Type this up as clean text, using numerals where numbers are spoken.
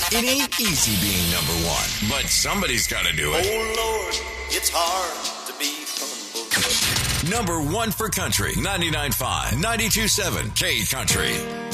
It ain't easy being number one, but somebody's got to do it. Oh, Lord, it's hard to be humble. Number one for country, 99.5, 92.7 K Country.